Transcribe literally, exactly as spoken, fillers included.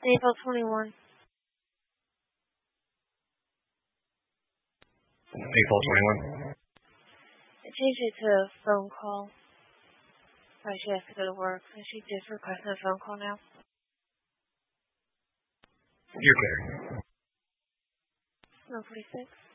April twenty-one. April twenty-one. I changed it to a phone call. Sorry, she has to go to work, so she just requested a phone call now. You're clear. one forty-six.